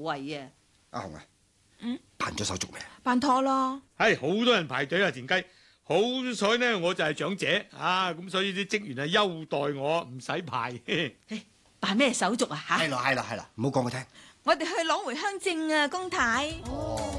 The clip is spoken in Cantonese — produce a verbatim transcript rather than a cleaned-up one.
謂啊！ 阿紅啊， 嗯， 辦咗手續未？ 辦妥咯。 係好多人排隊啊，田雞。好彩呢，我就係長者啊，咁所以啲職員係優待我，唔使排。 辦咩手續啊？吓， 係咯係咯係咯，唔好講佢聽。 我哋去攞回鄉證啊，公太。 哦。